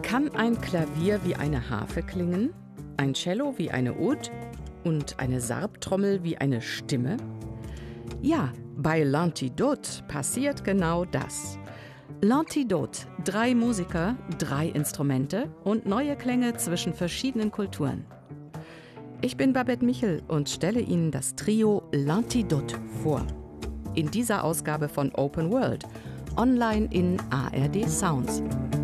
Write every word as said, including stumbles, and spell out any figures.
Kann ein Klavier wie eine Harfe klingen, ein Cello wie eine Oud und eine Sargtrommel wie eine Stimme? Ja, bei L'Antidote passiert genau das. L'Antidote, drei Musiker, drei Instrumente und neue Klänge zwischen verschiedenen Kulturen. Ich bin Babette Michel und stelle Ihnen das Trio L'Antidote vor. In dieser Ausgabe von Open World, online in A R D Sounds.